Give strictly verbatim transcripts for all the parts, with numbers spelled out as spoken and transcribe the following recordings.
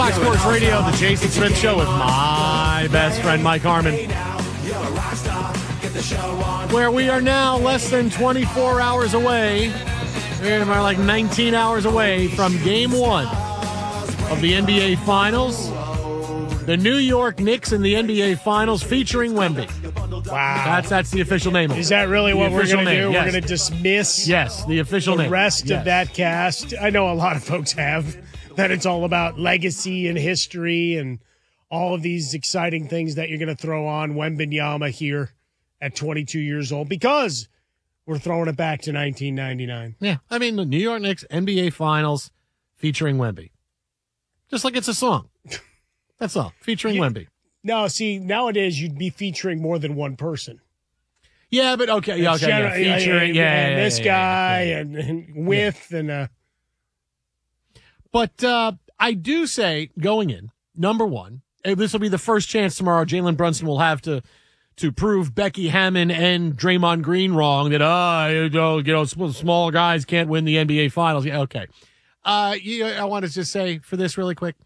Fox Sports Radio, the Jason Smith Show with my best friend Mike Harmon, where we are now less than twenty-four hours away. We're like nineteen hours away from Game One of the N B A Finals. The New York Knicks in the N B A Finals featuring Wemby. Wow. That's that's the official name of it. Is that really the what we're going to do? Yes. We're going to dismiss yes, the official the name. rest yes. of that cast. I know a lot of folks have that it's all about legacy and history and all of these exciting things that you're going to throw on Wembanyama here at twenty-two years old because we're throwing it back to nineteen ninety-nine. Yeah, I mean, the New York Knicks N B A Finals featuring Wemby. Just like it's a song. That's all. Featuring you, Wemby. No, see, nowadays you'd be featuring more than one person. Yeah, but okay. Yeah, okay. General, yeah, featuring, yeah, and yeah, this yeah, guy yeah, yeah. And, and with yeah. and uh But uh, I do say, going in, number one, this will be the first chance tomorrow Jalen Brunson will have to to prove Becky Hammon and Draymond Green wrong that, uh, you know, you know small guys can't win the N B A Finals. Yeah, okay. Uh, you know, I want to just say for this really quick,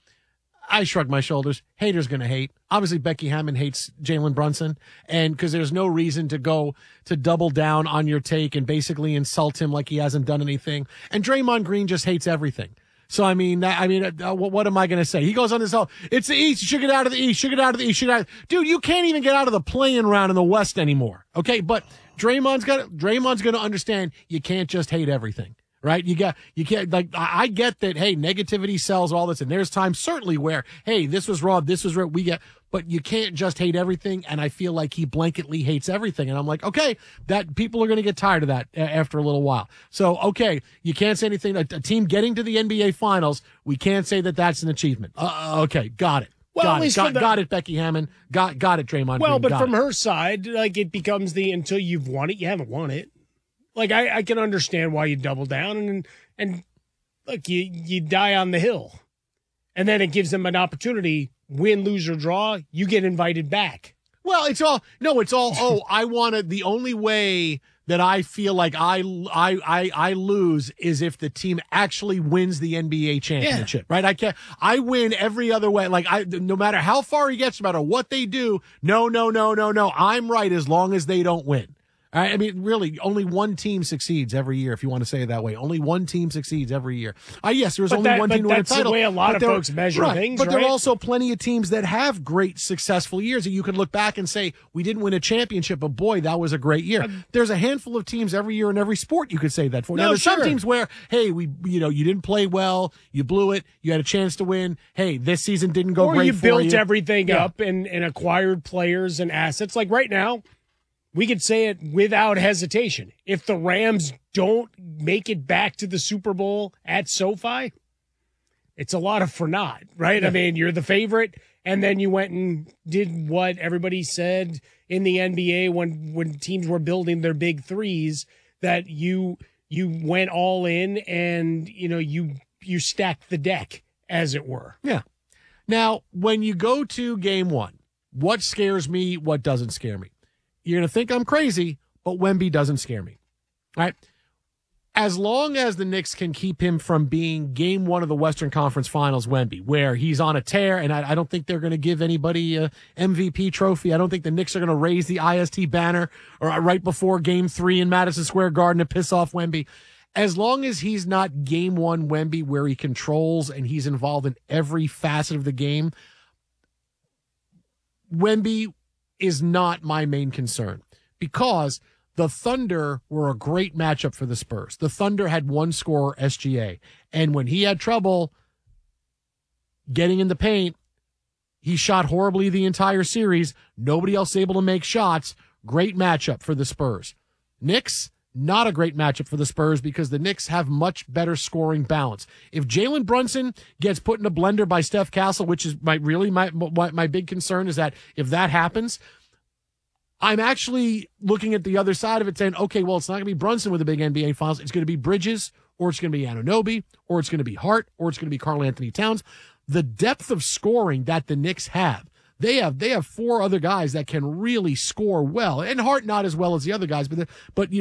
I shrug my shoulders. Haters going to hate. Obviously, Becky Hammon hates Jalen Brunson, and because there's no reason to go to double down on your take and basically insult him like he hasn't done anything. And Draymond Green just hates everything. So, I mean, I mean, uh, what, what am I going to say? He goes on this whole, it's the East, you should get out of the East, you should get out of the East, you should get out. Dude, you can't even get out of the play-in round in the West anymore, okay? But Draymond's got Draymond's going to understand you can't just hate everything, right? You got, you can't, like, I, I get that, hey, negativity sells all this, and there's times certainly where, hey, this was wrong, this was right, we get, but you can't just hate everything, and I feel like he blanketly hates everything. And I'm like, okay, that people are going to get tired of that after a little while. So, okay, you can't say anything. A, a team getting to the N B A Finals, we can't say that that's an achievement. Uh, okay, got it. Well, got at it. least Got, the, got it, Becky Hammon. Got got it, Draymond Well, Green. but got from it. her side, like, it becomes the until you've won it, you haven't won it. Like, I, I can understand why you double down and, and look, you, you die on the hill. And then it gives them an opportunity. Win, lose, or draw, you get invited back. Well, it's all no, it's all. Oh, I want to. The only way that I feel like I, I, I, I lose is if the team actually wins the N B A championship, yeah. Right? I can't. I win every other way. Like I, no matter how far he gets, no matter what they do. No, no, no, no, no. I'm right as long as they don't win. All right? I mean, really, only one team succeeds every year, if you want to say it that way. Only one team succeeds every year. Uh, yes, there was but only that, one team to win a title. That's title. the way a lot of folks measure right, things, But right? there are also plenty of teams that have great, successful years that you can look back and say, we didn't win a championship, but boy, that was a great year. Um, there's a handful of teams every year in every sport you could say that for. No, now, there's sure. some teams where, hey, we, you know, you didn't play well, you blew it, you had a chance to win. Hey, this season didn't go or great you for you. built everything yeah. up and, and acquired players and assets. Like right now, we could say it without hesitation. If the Rams don't make it back to the Super Bowl at SoFi, it's a lot of for naught, right? Yeah. I mean, you're the favorite, and then you went and did what everybody said in the N B A when, when teams were building their big threes, that you you went all in and, you know, you you stacked the deck, as it were. Yeah. Now, when you go to game one, what scares me, what doesn't scare me? You're going to think I'm crazy, but Wemby doesn't scare me. All right? As long as the Knicks can keep him from being game one of the Western Conference Finals Wemby, where he's on a tear, and I, I don't think they're going to give anybody a M V P trophy. I don't think the Knicks are going to raise the I S T banner or right before game three in Madison Square Garden to piss off Wemby. As long as he's not game one Wemby where he controls and he's involved in every facet of the game, Wemby is not my main concern, because the Thunder were a great matchup for the Spurs. The Thunder had one scorer, S G A, and when he had trouble getting in the paint, he shot horribly the entire series. Nobody else able to make shots. Great matchup for the Spurs. Knicks, not a great matchup for the Spurs because the Knicks have much better scoring balance. If Jalen Brunson gets put in a blender by Steph Castle, which is my really my, my my big concern, is that if that happens, I'm actually looking at the other side of it saying, okay, well, it's not going to be Brunson with the big N B A Finals. It's going to be Bridges, or it's going to be Anunoby, or it's going to be Hart, or it's going to be Karl Anthony Towns. The depth of scoring that the Knicks have, They have they have four other guys that can really score well, and Hart not as well as the other guys, but the, but you